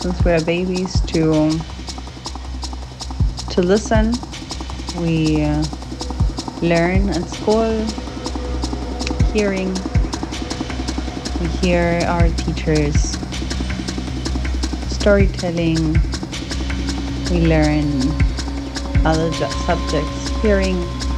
since we are babies to listen. We learn at school, hearing. We hear our teachers storytelling. We learn other subjects, hearing.